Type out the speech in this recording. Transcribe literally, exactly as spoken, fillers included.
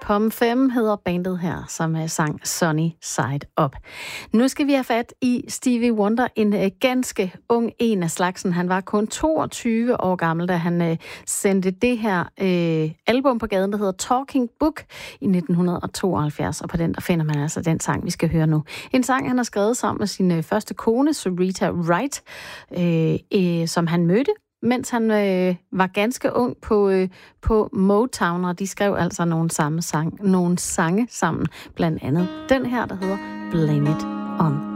Pom Fem hedder bandet her, som uh, sang Sunny Side Up. Nu skal vi have fat i Stevie Wonder, en uh, ganske ung en af slagsen. Han var kun toogtyve år gammel, da han uh, sendte det her uh, album på gaden, der hedder Talking Book i nitten tooghalvfjerds. Og på den der finder man altså den sang, vi skal høre nu. En sang, han har skrevet sammen med sin uh, første kone, Sarita Wright, uh, uh, som han mødte, mens han øh, var ganske ung på, øh, på Motown, og de skrev altså nogle, samme sang, nogle sange sammen, blandt andet den her, der hedder Blame It On